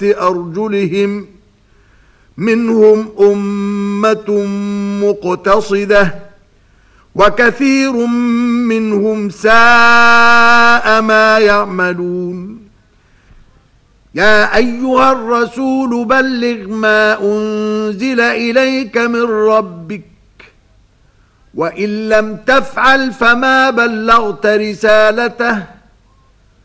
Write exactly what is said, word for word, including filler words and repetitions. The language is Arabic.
تحت أرجلهم منهم أمة مقتصدة وكثير منهم ساء ما يعملون يا أيها الرسول بلغ ما أنزل إليك من ربك وإن لم تفعل فما بلغت رسالته